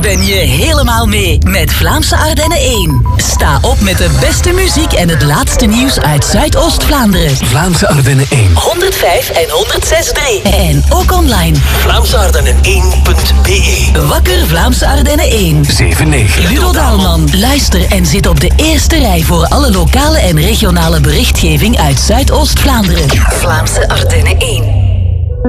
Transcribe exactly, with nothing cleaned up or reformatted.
ben je helemaal mee met Vlaamse Ardennen één. Sta op met de beste muziek en het laatste nieuws uit Zuidoost-Vlaanderen. Vlaamse Ardennen één. honderdvijf en honderdzes komma drie. En ook online. Vlaamse Ardennen één punt b e. Wakker Vlaamse Ardennen één. zeven negen. Ludo Daalman. Luister en zit op de eerste rij voor alle lokale en regionale berichtgeving uit Zuidoost-Vlaanderen. Vlaamse Ardennen één.